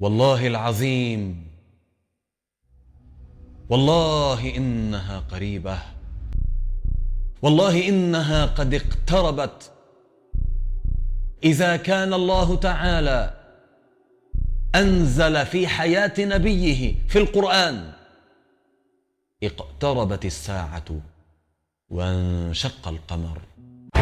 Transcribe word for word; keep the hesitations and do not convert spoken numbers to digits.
والله العظيم، والله إنها قريبة، والله إنها قد اقتربت. إذا كان الله تعالى أنزل في حياة نبيه في القرآن اقتربت الساعة وانشق القمر.